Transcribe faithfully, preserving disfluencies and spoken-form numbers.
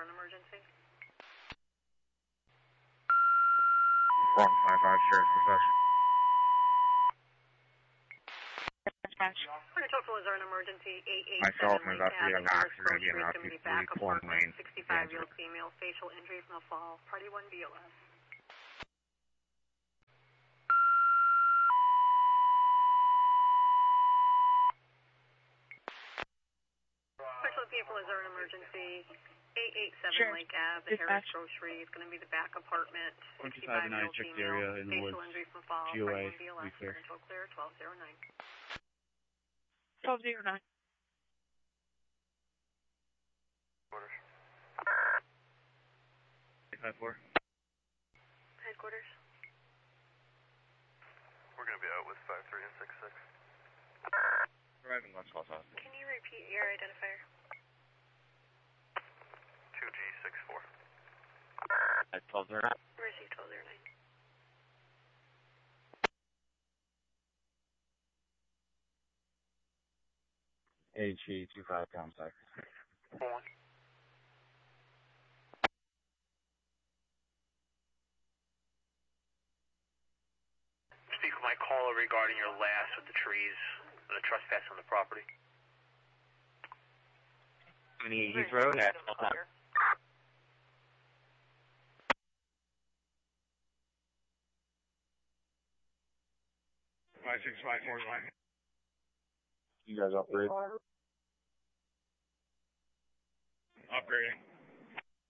an emergency? one five five, Sheriff's Dispatch. We're going to total is there an emergency eight eight Myself seven and about to be Lake an accident, Street, being out going to to be back three Plum apartment, Lane. sixty-five-year-old female, facial injury from the fall, party one B O S. Special people, is there an emergency? eight eight seven Sure. Lake Ave, the Harris Grocery is going to be the back apartment, sixty-five-year-old female, facial injury from fall, G O A, party one B O S, be clear. control clear, twelve oh nine. twelve oh nine. Orders. eight five four. Headquarters. We're going to be out with five three and six six. Arriving Lunch House Hospital. Can you repeat your identifier? two G six four. At twelve oh nine. Receive twelve oh nine. H E two five contact. One. Speak with my caller regarding your last with the trees, the trespass on the property. Any Heath Road at twelve oh nine. five six five four one. You guys operate? Operating.